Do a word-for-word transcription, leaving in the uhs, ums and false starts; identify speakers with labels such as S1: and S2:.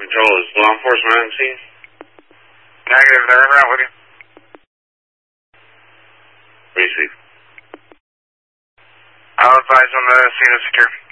S1: Control, is law enforcement on scene?
S2: Negative, they're around with you.
S1: Receive.
S2: I'll advise on the scene is secure.